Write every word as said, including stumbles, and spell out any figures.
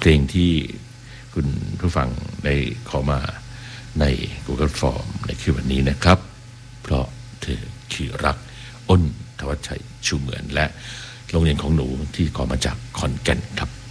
เพลงที่คุณผู้ฟังได้ขอมาใน Google Form ในคืนวันนี้นะครับเพราะเธอคือรักอ้นธวัชชัยชูเหมือนและโรงเรียนของหนูที่ขอมาจากขอนแก่นครับ